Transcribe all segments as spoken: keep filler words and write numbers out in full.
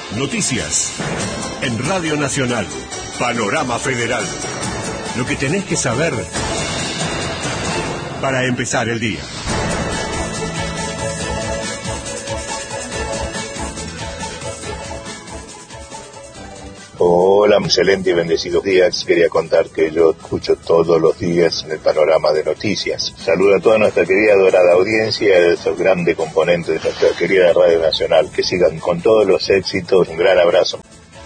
Noticias. En Radio Nacional. Panorama Federal. Lo que tenés que saber para empezar el día. Hola, excelente y bendecidos días. Quería contar que yo escucho todos los días en el Panorama de Noticias. Saludo a toda nuestra querida dorada audiencia, a esos grandes componentes de nuestra querida Radio Nacional. Que sigan con todos los éxitos. Un gran abrazo.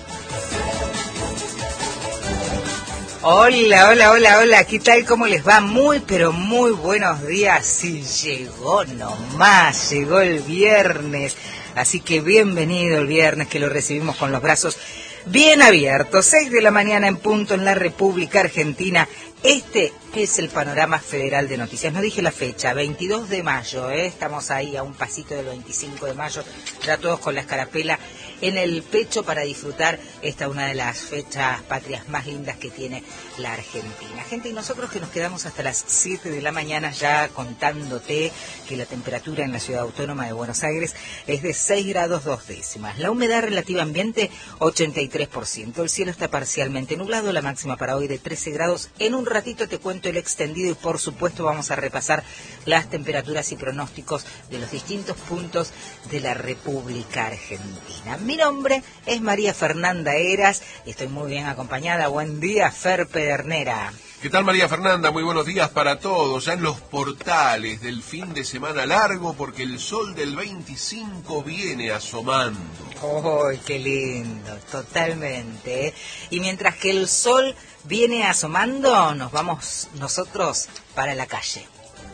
Hola, hola, hola, hola, ¿qué tal? ¿Cómo les va? Muy, pero muy buenos días. Sí, llegó nomás, llegó el viernes. Así que bienvenido el viernes, que lo recibimos con los brazos bien abiertos. Seis de la mañana en punto en la República Argentina. Este es el Panorama Federal de Noticias. No dije la fecha, veintidós de mayo, ¿eh? Estamos ahí a un pasito del veinticinco de mayo, ya todos con la escarapela en el pecho para disfrutar esta una de las fechas patrias más lindas que tiene la Argentina. Gente, y nosotros que nos quedamos hasta las siete de la mañana ya contándote que la temperatura en la Ciudad Autónoma de Buenos Aires es de seis grados dos décimas. La humedad relativa ambiente, ochenta y tres por ciento. El cielo está parcialmente nublado, la máxima para hoy de trece grados. En un ratito te cuento el extendido y por supuesto vamos a repasar las temperaturas y pronósticos de los distintos puntos de la República Argentina. Mi nombre es María Fernanda Heras y estoy muy bien acompañada. Buen día, Fer Pedernera. ¿Qué tal, María Fernanda? Muy buenos días para todos. Ya en los portales del fin de semana largo, porque el sol del veinticinco viene asomando. ¡Ay, qué lindo! Totalmente, ¿eh? Y mientras que el sol viene asomando, nos vamos nosotros para la calle.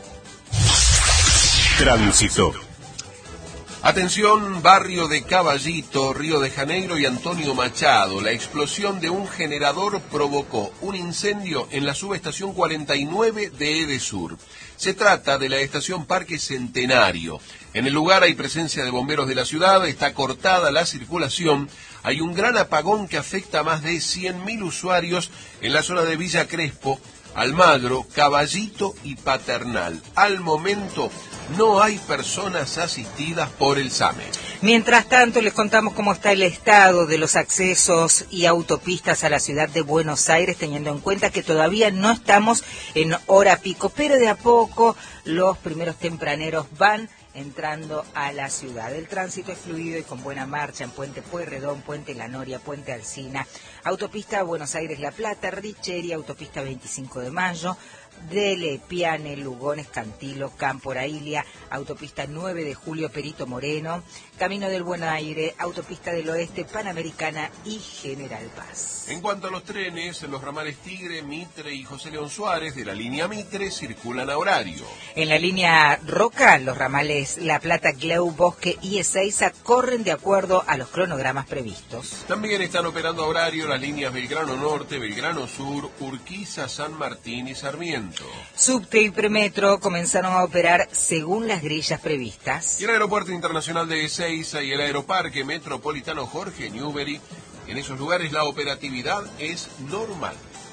Tránsito. Atención, barrio de Caballito, Río de Janeiro y Antonio Machado. La explosión de un generador provocó un incendio en la subestación cuarenta y nueve de Edesur. Se trata de la estación Parque Centenario. En el lugar hay presencia de bomberos de la ciudad, está cortada la circulación. Hay un gran apagón que afecta a más de cien mil usuarios en la zona de Villa Crespo, Almagro, Caballito y Paternal. Al momento no hay personas asistidas por el SAME. Mientras tanto, les contamos cómo está el estado de los accesos y autopistas a la ciudad de Buenos Aires, teniendo en cuenta que todavía no estamos en hora pico, pero de a poco los primeros tempraneros van entrando a la ciudad. El tránsito es fluido y con buena marcha en Puente Pueyrredón, Puente La Noria, Puente Alsina, autopista Buenos Aires-La Plata, Richeria, autopista veinticinco de mayo, Dele, Piane, Lugones, Cantilo, Campo Railia, autopista nueve de julio, Perito Moreno, Camino del Buen Aire, autopista del Oeste, Panamericana y General Paz. En cuanto a los trenes, los ramales Tigre, Mitre y José León Suárez de la línea Mitre circulan a horario. En la línea Roca, los ramales La Plata, Cleu, Bosque y Ezeiza corren de acuerdo a los cronogramas previstos. También están operando a horario las líneas Belgrano Norte, Belgrano Sur, Urquiza, San Martín y Sarmiento. Subte y Premetro comenzaron a operar según las grillas previstas. Y el Aeropuerto Internacional de Ezeiza y el Aeroparque Metropolitano Jorge Newbery, en esos lugares la operatividad es normal.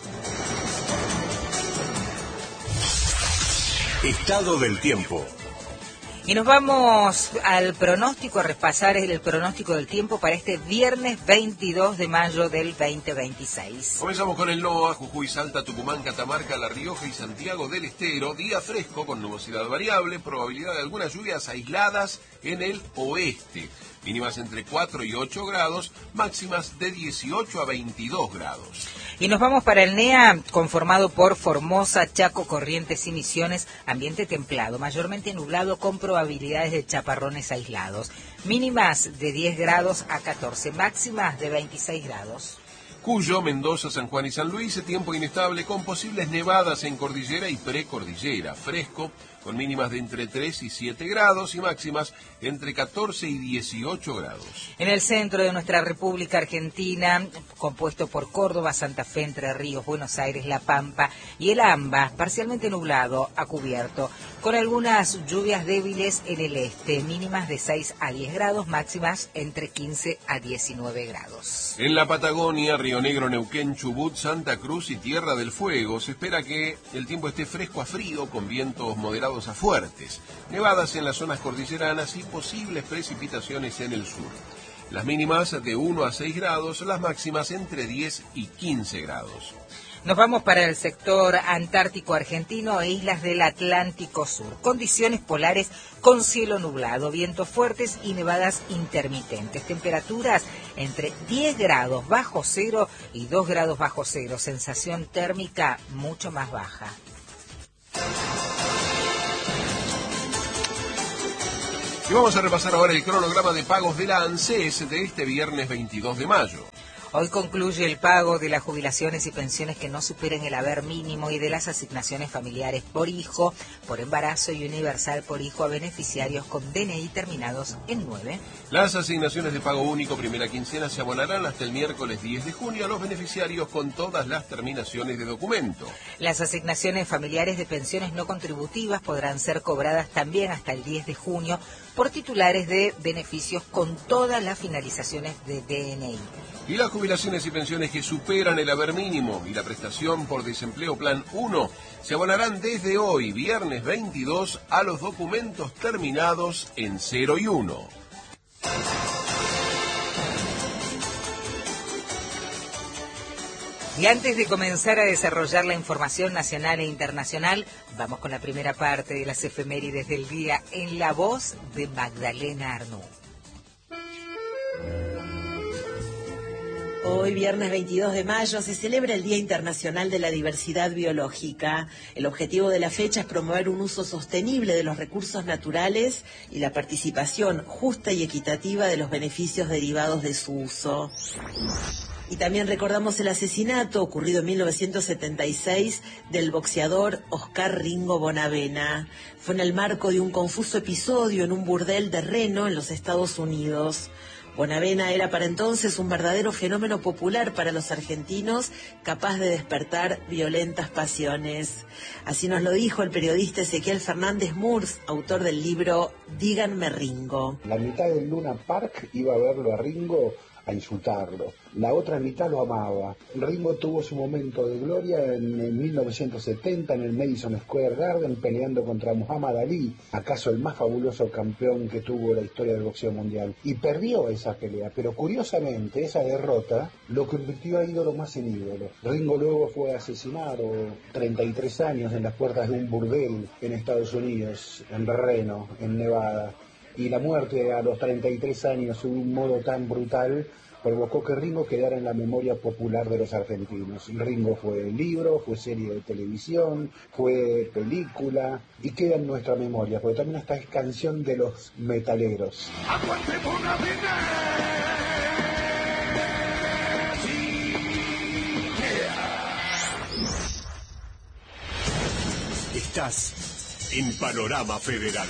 Estado del tiempo. Y nos vamos al pronóstico, a repasar el pronóstico del tiempo para este viernes veintidós de mayo del veinte veintiséis. Comenzamos con el NOA, Jujuy, Salta, Tucumán, Catamarca, La Rioja y Santiago del Estero. Día fresco con nubosidad variable, probabilidad de algunas lluvias aisladas en el oeste. Mínimas entre cuatro y ocho grados, máximas de dieciocho a veintidós grados. Y nos vamos para el NEA, conformado por Formosa, Chaco, Corrientes y Misiones, ambiente templado, mayormente nublado con probabilidades de chaparrones aislados. Mínimas de diez grados a catorce, máximas de veintiséis grados. Cuyo, Mendoza, San Juan y San Luis, tiempo inestable con posibles nevadas en cordillera y precordillera. Fresco, con mínimas de entre tres y siete grados y máximas entre catorce y dieciocho grados. En el centro de nuestra República Argentina, compuesto por Córdoba, Santa Fe, Entre Ríos, Buenos Aires, La Pampa y el AMBA, parcialmente nublado a cubierto, con algunas lluvias débiles en el este, mínimas de seis a diez grados, máximas entre quince a diecinueve grados. En la Patagonia, Río Negro, Neuquén, Chubut, Santa Cruz y Tierra del Fuego, se espera que el tiempo esté fresco a frío, con vientos moderados a fuertes, nevadas en las zonas cordilleranas y posibles precipitaciones en el sur. Las mínimas de uno a seis grados, las máximas entre diez y quince grados. Nos vamos para el sector antártico argentino e islas del Atlántico Sur. Condiciones polares con cielo nublado, vientos fuertes y nevadas intermitentes. Temperaturas entre diez grados bajo cero y dos grados bajo cero. Sensación térmica mucho más baja. Y vamos a repasar ahora el cronograma de pagos de la ANSES de este viernes veintidós de mayo. Hoy concluye el pago de las jubilaciones y pensiones que no superen el haber mínimo y de las asignaciones familiares por hijo, por embarazo y universal por hijo a beneficiarios con D N I terminados en nueve. Las asignaciones de pago único primera quincena se abonarán hasta el miércoles diez de junio a los beneficiarios con todas las terminaciones de documento. Las asignaciones familiares de pensiones no contributivas podrán ser cobradas también hasta el diez de junio por titulares de beneficios con todas las finalizaciones de D N I. Y las jubilaciones y pensiones que superan el haber mínimo y la prestación por desempleo plan uno se abonarán desde hoy, viernes veintidós, a los documentos terminados en cero y uno. Y antes de comenzar a desarrollar la información nacional e internacional, vamos con la primera parte de las efemérides del día en la voz de Magdalena Arnú. Hoy, viernes veintidós de mayo, se celebra el Día Internacional de la Diversidad Biológica. El objetivo de la fecha es promover un uso sostenible de los recursos naturales y la participación justa y equitativa de los beneficios derivados de su uso. Y también recordamos el asesinato ocurrido en mil novecientos setenta y seis del boxeador Oscar Ringo Bonavena. Fue en el marco de un confuso episodio en un burdel de Reno, en los Estados Unidos. Bonavena era para entonces un verdadero fenómeno popular para los argentinos, capaz de despertar violentas pasiones. Así nos lo dijo el periodista Ezequiel Fernández Murs, autor del libro Díganme Ringo. La mitad del Luna Park iba a verlo a Ringo a insultarlo. La otra mitad lo amaba. Ringo tuvo su momento de gloria en, en mil novecientos setenta en el Madison Square Garden peleando contra Muhammad Ali, acaso el más fabuloso campeón que tuvo la historia del boxeo mundial. Y perdió esa pelea, pero curiosamente esa derrota lo convirtió a ídolo más en ídolo. Ringo luego fue asesinado treinta y tres años en las puertas de un burdel en Estados Unidos, en Reno, en Nevada. Y la muerte a los treinta y tres años de un modo tan brutal provocó que Ringo quedara en la memoria popular de los argentinos. Ringo fue libro, fue serie de televisión, fue película y queda en nuestra memoria, porque también esta es canción de los metaleros. Estás en Panorama Federal.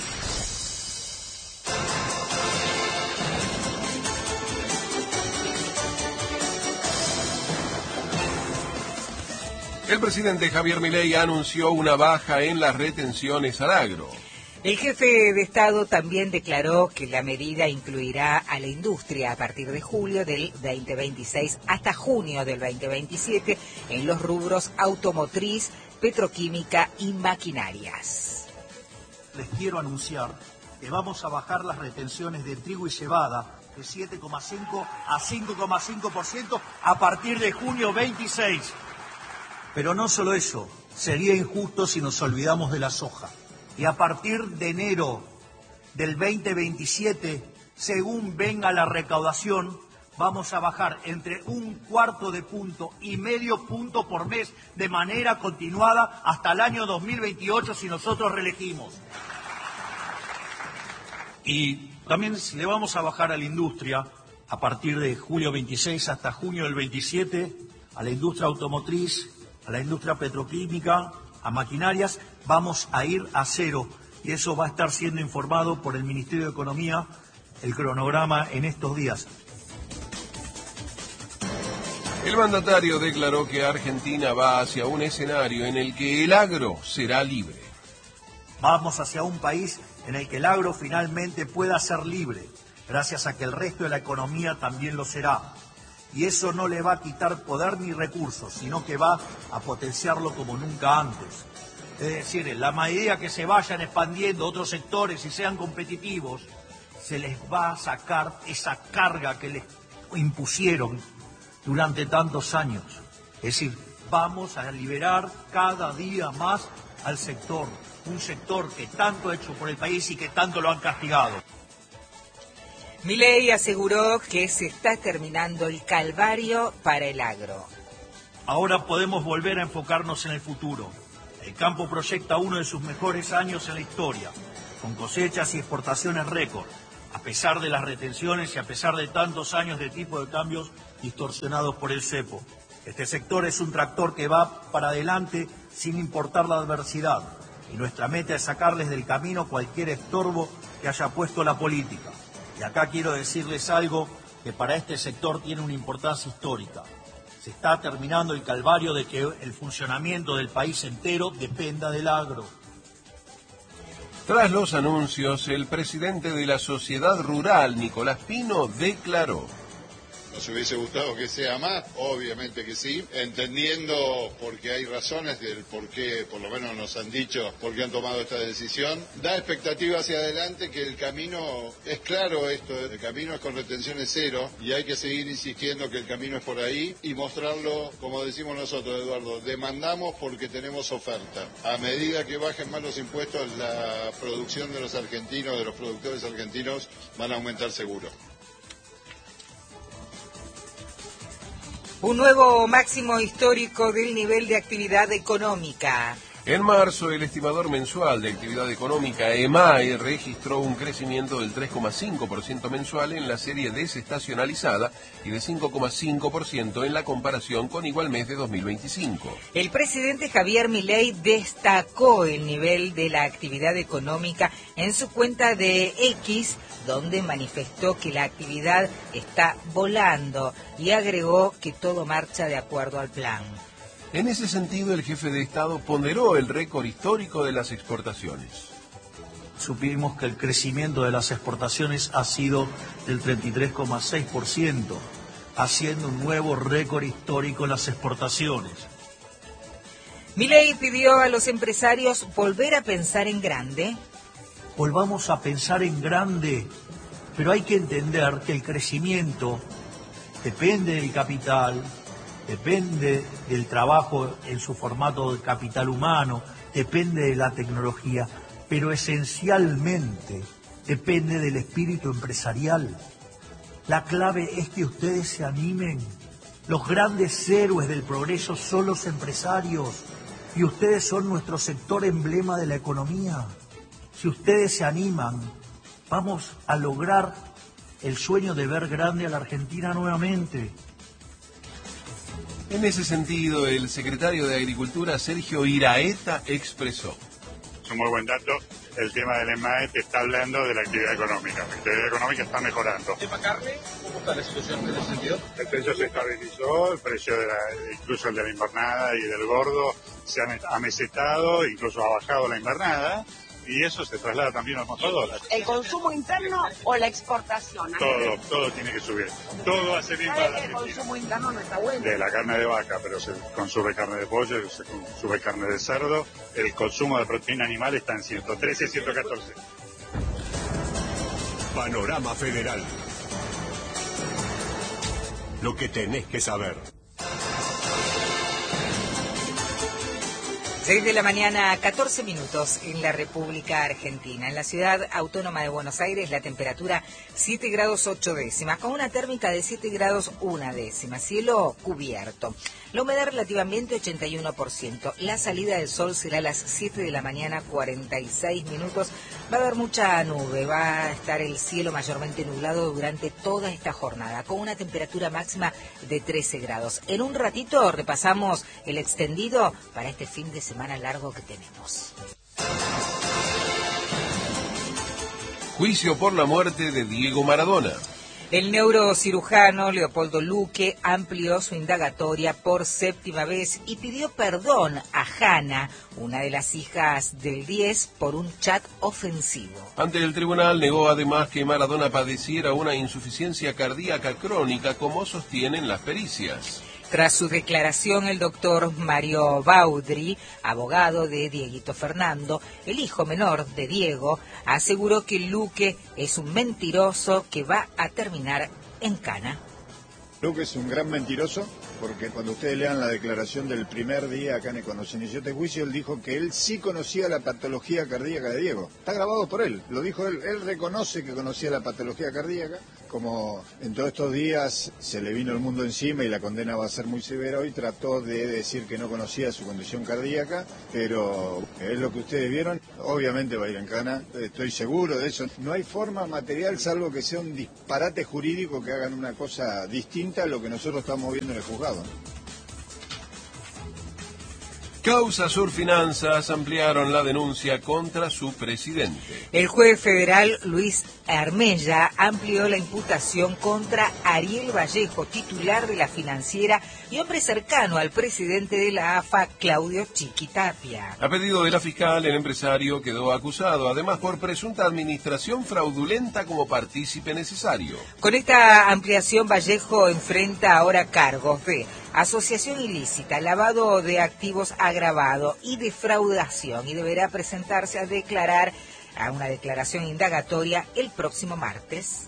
El presidente Javier Milei anunció una baja en las retenciones al agro. El jefe de Estado también declaró que la medida incluirá a la industria a partir de julio del veinte veintiséis hasta junio del veinte veintisiete en los rubros automotriz, petroquímica y maquinarias. Les quiero anunciar que vamos a bajar las retenciones de trigo y cebada de siete coma cinco a cinco coma cinco por ciento a partir de junio veintiséis. Pero no solo eso, sería injusto si nos olvidamos de la soja. Y a partir de enero del veinte veintisiete, según venga la recaudación, vamos a bajar entre un cuarto de punto y medio punto por mes de manera continuada hasta el año dos mil veintiocho si nosotros reelegimos. Y también le vamos a bajar a la industria a partir de julio veintiséis hasta junio del veintisiete, a la industria automotriz, a la industria petroquímica, a maquinarias, vamos a ir a cero. Y eso va a estar siendo informado por el Ministerio de Economía, el cronograma en estos días. El mandatario declaró que Argentina va hacia un escenario en el que el agro será libre. Vamos hacia un país en el que el agro finalmente pueda ser libre, gracias a que el resto de la economía también lo será. Y eso no le va a quitar poder ni recursos, sino que va a potenciarlo como nunca antes. Es decir, en la medida que se vayan expandiendo otros sectores y sean competitivos, se les va a sacar esa carga que les impusieron durante tantos años. Es decir, vamos a liberar cada día más al sector, un sector que tanto ha hecho por el país y que tanto lo han castigado. Milei aseguró que se está terminando el calvario para el agro. Ahora podemos volver a enfocarnos en el futuro. El campo proyecta uno de sus mejores años en la historia, con cosechas y exportaciones récord, a pesar de las retenciones y a pesar de tantos años de tipo de cambios distorsionados por el cepo. Este sector es un tractor que va para adelante sin importar la adversidad, y nuestra meta es sacarles del camino cualquier estorbo que haya puesto la política. Y acá quiero decirles algo que para este sector tiene una importancia histórica. Se está terminando el calvario de que el funcionamiento del país entero dependa del agro. Tras los anuncios, el presidente de la Sociedad Rural, Nicolás Pino, declaró: ¿Nos hubiese gustado que sea más? Obviamente que sí, entendiendo porque hay razones del por qué, por lo menos nos han dicho, por qué han tomado esta decisión. Da expectativa hacia adelante que el camino, es claro esto, el camino es con retenciones cero y hay que seguir insistiendo que el camino es por ahí y mostrarlo, como decimos nosotros, Eduardo, demandamos porque tenemos oferta. A medida que bajen más los impuestos, la producción de los argentinos, de los productores argentinos, van a aumentar seguro. Un nuevo máximo histórico del nivel de actividad económica. En marzo, el estimador mensual de actividad económica, E M A E, registró un crecimiento del tres coma cinco por ciento mensual en la serie desestacionalizada y de cinco coma cinco por ciento en la comparación con igual mes de dos mil veinticinco. El presidente Javier Milei destacó el nivel de la actividad económica en su cuenta de X, donde manifestó que la actividad está volando y agregó que todo marcha de acuerdo al plan. En ese sentido, el jefe de Estado ponderó el récord histórico de las exportaciones. Supimos que el crecimiento de las exportaciones ha sido del treinta y tres coma seis por ciento, haciendo un nuevo récord histórico en las exportaciones. Milei pidió a los empresarios volver a pensar en grande. Volvamos a pensar en grande, pero hay que entender que el crecimiento depende del capital, depende del trabajo en su formato de capital humano, depende de la tecnología, pero esencialmente depende del espíritu empresarial. La clave es que ustedes se animen. Los grandes héroes del progreso son los empresarios y ustedes son nuestro sector emblema de la economía. Si ustedes se animan, vamos a lograr el sueño de ver grande a la Argentina nuevamente. En ese sentido, el secretario de Agricultura, Sergio Iraeta, expresó: Es un muy buen dato. El tema del E M A E te está hablando de la actividad económica. La actividad económica está mejorando. ¿El tema carne? ¿Cómo está la situación en ese sentido? El precio se estabilizó, el precio de la, incluso el de la invernada y del gordo se han amesetado, incluso ha bajado la invernada. Y eso se traslada también al motodólar. ¿El consumo interno o la exportación? Todo, todo tiene que subir. Todo hace bien para la Argentina. El consumo interno no está bueno. De la carne de vaca, pero se consume carne de pollo, se consume carne de cerdo. El consumo de proteína animal está en ciento trece, ciento catorce. Panorama Federal. Lo que tenés que saber. seis de la mañana, catorce minutos en la República Argentina. En la ciudad autónoma de Buenos Aires, la temperatura siete grados ocho décimas, con una térmica de siete grados una décima. Cielo cubierto. La humedad relativa ambiente ochenta y uno por ciento. La salida del sol será a las siete de la mañana, cuarenta y seis minutos. Va a haber mucha nube, va a estar el cielo mayormente nublado durante toda esta jornada, con una temperatura máxima de trece grados. En un ratito repasamos el extendido para este fin de semana largo que tenemos. Juicio por la muerte de Diego Maradona. El neurocirujano Leopoldo Luque amplió su indagatoria por séptima vez y pidió perdón a Hanna, una de las hijas del diez, por un chat ofensivo. Ante el tribunal negó además que Maradona padeciera una insuficiencia cardíaca crónica, como sostienen las pericias. Tras su declaración, el doctor Mario Baudry, abogado de Dieguito Fernando, el hijo menor de Diego, aseguró que Luque es un mentiroso que va a terminar en cana. Luque es un gran mentiroso, porque cuando ustedes lean la declaración del primer día acá en cuando se inició este juicio, él dijo que él sí conocía la patología cardíaca de Diego. Está grabado por él, lo dijo él, él reconoce que conocía la patología cardíaca. Como en todos estos días se le vino el mundo encima y la condena va a ser muy severa, hoy trató de decir que no conocía su condición cardíaca, pero es lo que ustedes vieron, obviamente va a ir en cana, estoy seguro de eso. No hay forma material salvo que sea un disparate jurídico que hagan una cosa distinta a lo que nosotros estamos viendo en el juzgado. Causa Surfinanzas ampliaron la denuncia contra su presidente. El juez federal Luis Armella amplió la imputación contra Ariel Vallejo, titular de la financiera y hombre cercano al presidente de la A F A, Claudio Chiquitapia. A pedido de la fiscal, el empresario quedó acusado, además por presunta administración fraudulenta como partícipe necesario. Con esta ampliación, Vallejo enfrenta ahora cargos de asociación ilícita, lavado de activos agravado y defraudación, y deberá presentarse a declarar a una declaración indagatoria el próximo martes.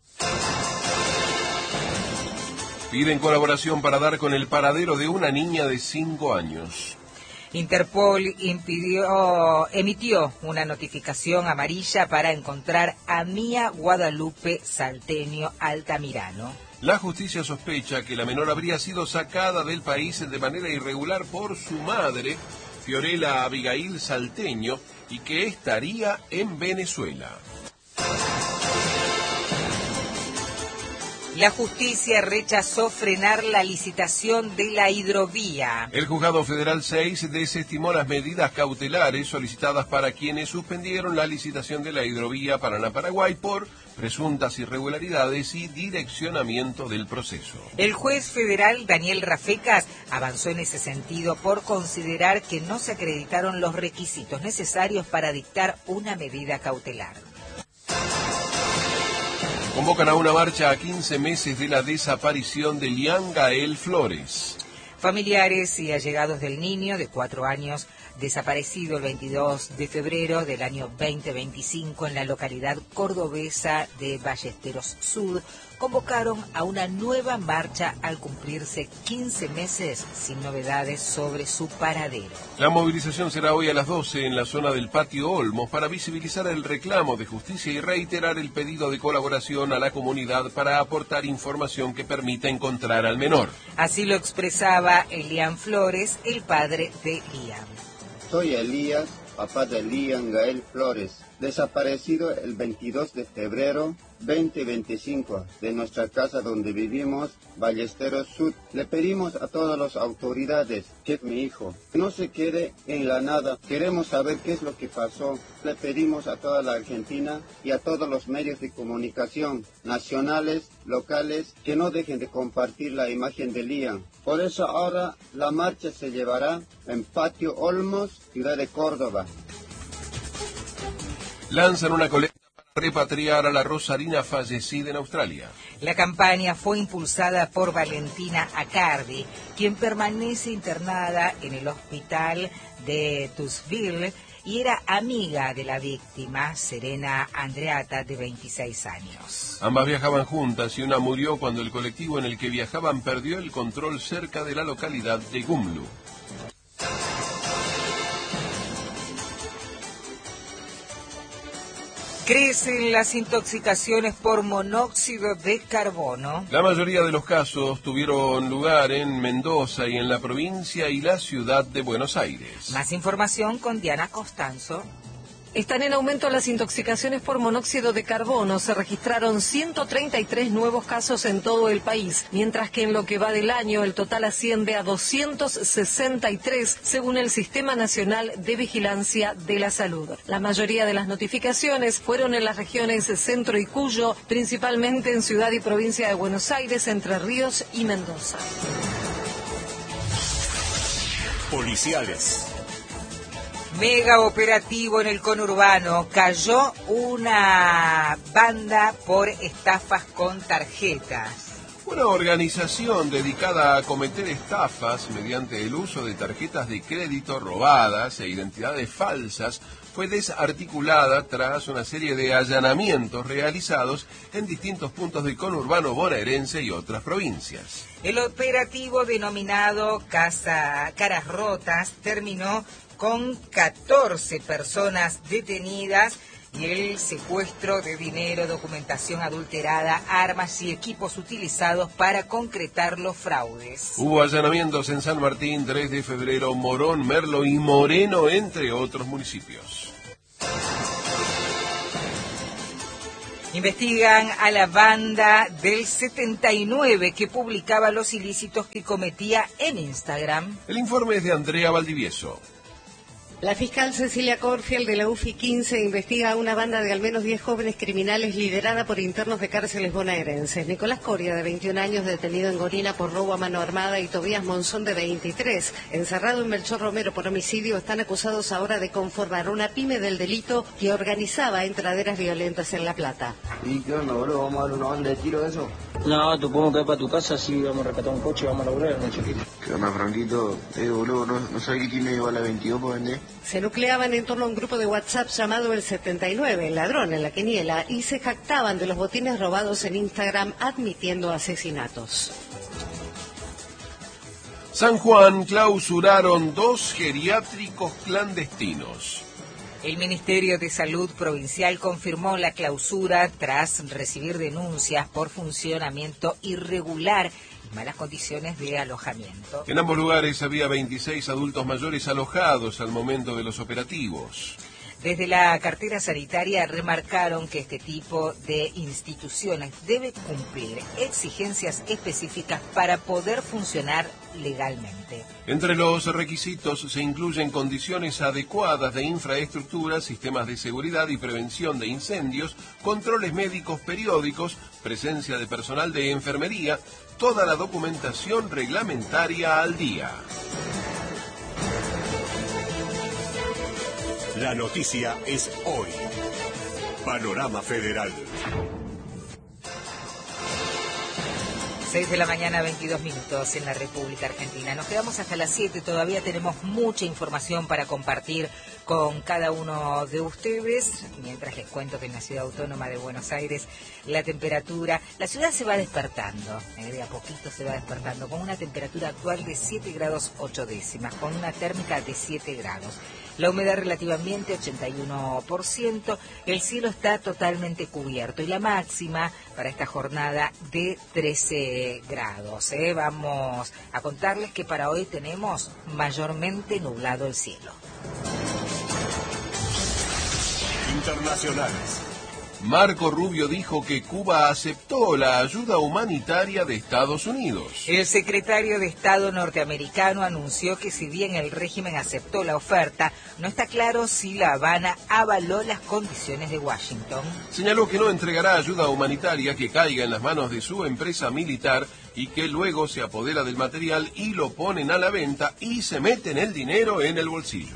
Piden colaboración para dar con el paradero de una niña de cinco años. Interpol impidió, emitió una notificación amarilla para encontrar a Mía Guadalupe Salteño Altamirano. La justicia sospecha que la menor habría sido sacada del país de manera irregular por su madre, Fiorella Abigail Salteño, y que estaría en Venezuela. La justicia rechazó frenar la licitación de la hidrovía. El Juzgado Federal seis desestimó las medidas cautelares solicitadas para quienes suspendieron la licitación de la hidrovía Paraná-Paraguay por presuntas irregularidades y direccionamiento del proceso. El juez federal Daniel Rafecas avanzó en ese sentido por considerar que no se acreditaron los requisitos necesarios para dictar una medida cautelar. Convocan a una marcha a quince meses de la desaparición de Lian Gael Flores. Familiares y allegados del niño de cuatro años desaparecido el veintidós de febrero del año veinte veinticinco en la localidad cordobesa de Ballesteros Sur convocaron a una nueva marcha al cumplirse quince meses sin novedades sobre su paradero. La movilización será hoy a las doce en la zona del Patio Olmos para visibilizar el reclamo de justicia y reiterar el pedido de colaboración a la comunidad para aportar información que permita encontrar al menor. Así lo expresaba Elian Flores, el padre de Lian. Soy Elías, papá de Lian Gael Flores, desaparecido el veintidós de febrero veinte veinticinco de nuestra casa donde vivimos, Ballesteros Sur. Le pedimos a todas las autoridades que es mi hijo no se quede en la nada. Queremos saber qué es lo que pasó. Le pedimos a toda la Argentina y a todos los medios de comunicación, nacionales, locales, que no dejen de compartir la imagen de Lian. Por eso ahora la marcha se llevará en Patio Olmos, ciudad de Córdoba. Lanzan una colecta para repatriar a la rosarina fallecida en Australia. La campaña fue impulsada por Valentina Accardi, quien permanece internada en el hospital de Townsville y era amiga de la víctima, Serena Andreata, de veintiséis años. Ambas viajaban juntas y una murió cuando el colectivo en el que viajaban perdió el control cerca de la localidad de Gumlu. Crecen las intoxicaciones por monóxido de carbono. La mayoría de los casos tuvieron lugar en Mendoza y en la provincia y la ciudad de Buenos Aires. Más información con Diana Costanzo. Están en aumento las intoxicaciones por monóxido de carbono. Se registraron ciento treinta y tres nuevos casos en todo el país, mientras que en lo que va del año el total asciende a doscientos sesenta y tres, según el Sistema Nacional de Vigilancia de la Salud. La mayoría de las notificaciones fueron en las regiones Centro y Cuyo, principalmente en Ciudad y Provincia de Buenos Aires, Entre Ríos y Mendoza. Policiales. Mega operativo en el conurbano. Cayó una banda por estafas con tarjetas. Una organización dedicada a cometer estafas mediante el uso de tarjetas de crédito robadas e identidades falsas fue desarticulada tras una serie de allanamientos realizados en distintos puntos del conurbano bonaerense y otras provincias. El operativo denominado Casa Caras Rotas terminó con catorce personas detenidas y el secuestro de dinero, documentación adulterada, armas y equipos utilizados para concretar los fraudes. Hubo allanamientos en San Martín, tres de febrero, Morón, Merlo y Moreno, entre otros municipios. Investigan a la banda del setenta y nueve que publicaba los ilícitos que cometía en Instagram. El informe es de Andrea Valdivieso. La fiscal Cecilia Corfield de la U F I quince investiga a una banda de al menos diez jóvenes criminales liderada por internos de cárceles bonaerenses. Nicolás Coria, de veintiún años, detenido en Gorina por robo a mano armada, y Tobías Monzón, de veintitrés, encerrado en Melchor Romero por homicidio, están acusados ahora de conformar una pyme del delito que organizaba entraderas violentas en La Plata. ¿Y qué onda, boludo? ¿Vamos a dar una banda de tiro de eso? No, te podemos caer para tu casa, sí, vamos a rescatar un coche y vamos a lograr, ¿no, chiquito? ¿Qué onda, Franquito? Eh, boludo, ¿no, no sabés que tiene igual a veintidós para vender? Se nucleaban en torno a un grupo de WhatsApp llamado El setenta y nueve, el ladrón en la quiniela, y se jactaban de los botines robados en Instagram, admitiendo asesinatos. San Juan clausuraron dos geriátricos clandestinos. El Ministerio de Salud Provincial confirmó la clausura tras recibir denuncias por funcionamiento irregular y malas condiciones de alojamiento. En ambos lugares había veintiséis adultos mayores alojados al momento de los operativos. Desde la cartera sanitaria remarcaron que este tipo de instituciones debe cumplir exigencias específicas para poder funcionar legalmente. Entre los requisitos se incluyen condiciones adecuadas de infraestructura, sistemas de seguridad y prevención de incendios, controles médicos periódicos, presencia de personal de enfermería, toda la documentación reglamentaria al día. La noticia es hoy. Panorama Federal. seis de la mañana, veintidós minutos en la República Argentina. Nos quedamos hasta las siete, todavía tenemos mucha información para compartir con cada uno de ustedes, mientras les cuento que en la Ciudad Autónoma de Buenos Aires la temperatura, la ciudad se va despertando, eh, de a poquito se va despertando, con una temperatura actual de siete grados ocho décimas, con una térmica de siete grados. La humedad relativa ambiente ochenta y uno por ciento, el cielo está totalmente cubierto y la máxima para esta jornada de trece grados. ¿eh? Vamos a contarles que para hoy tenemos mayormente nublado el cielo. Internacionales. Marco Rubio dijo que Cuba aceptó la ayuda humanitaria de Estados Unidos. El secretario de Estado norteamericano anunció que si bien el régimen aceptó la oferta, no está claro si La Habana avaló las condiciones de Washington. Señaló que no entregará ayuda humanitaria que caiga en las manos de su empresa militar y que luego se apodera del material y lo ponen a la venta y se meten el dinero en el bolsillo.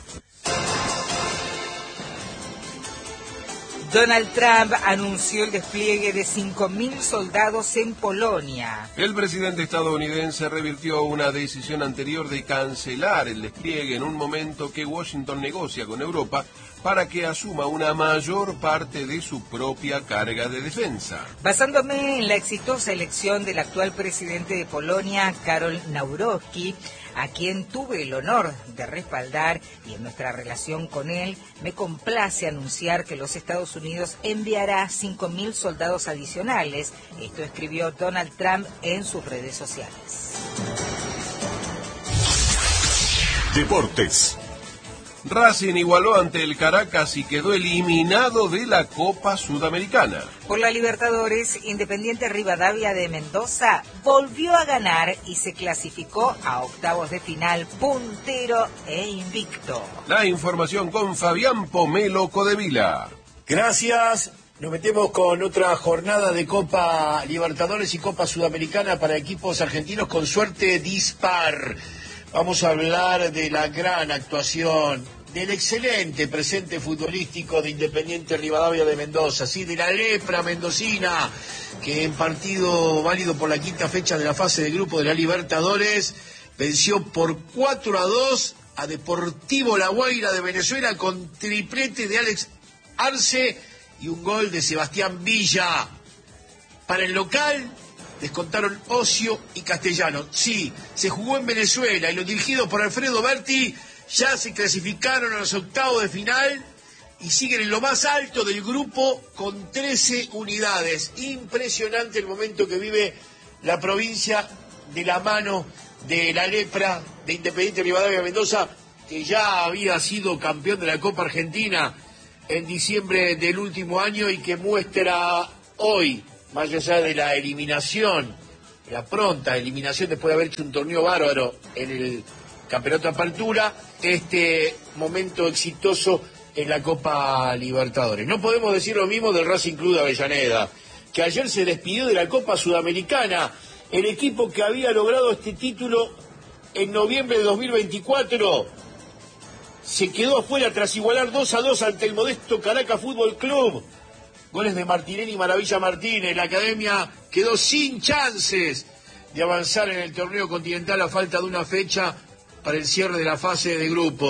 Donald Trump anunció el despliegue de cinco mil soldados en Polonia. El presidente estadounidense revirtió una decisión anterior de cancelar el despliegue en un momento que Washington negocia con Europa para que asuma una mayor parte de su propia carga de defensa. Basándome en la exitosa elección del actual presidente de Polonia, Karol Nawrocki, a quien tuve el honor de respaldar, y en nuestra relación con él, me complace anunciar que los Estados Unidos enviará cinco mil soldados adicionales. Esto escribió Donald Trump en sus redes sociales. Deportes. Racing igualó ante el Caracas y quedó eliminado de la Copa Sudamericana. Por la Libertadores, Independiente Rivadavia de Mendoza volvió a ganar y se clasificó a octavos de final, puntero e invicto. La información con Fabián Pomelo Codevila. Gracias. Nos metemos con otra jornada de Copa Libertadores y Copa Sudamericana para equipos argentinos con suerte dispar. Vamos a hablar de la gran actuación del excelente presente futbolístico de Independiente Rivadavia de Mendoza, sí, de la lepra mendocina, que en partido válido por la quinta fecha de la fase de grupo de la Libertadores venció por cuatro a dos a Deportivo La Guaira de Venezuela con triplete de Alex Arce y un gol de Sebastián Villa. Para el local descontaron Ocio y Castellano. Sí, se jugó en Venezuela y los dirigidos por Alfredo Berti ya se clasificaron a los octavos de final y siguen en lo más alto del grupo con trece unidades. Impresionante el momento que vive la provincia de la mano de la lepra de Independiente Rivadavia Mendoza, que ya había sido campeón de la Copa Argentina en diciembre del último año y que muestra hoy, más allá de la eliminación, la pronta eliminación después de haber hecho un torneo bárbaro en el Campeonato Apertura, este momento exitoso en la Copa Libertadores. No podemos decir lo mismo del Racing Club de Avellaneda, que ayer se despidió de la Copa Sudamericana. El equipo que había logrado este título en noviembre de dos mil veinticuatro se quedó afuera tras igualar dos a dos ante el modesto Caracas Fútbol Club. Goles de Martinelli y Maravilla Martínez. La academia quedó sin chances de avanzar en el torneo continental a falta de una fecha para el cierre de la fase de grupo.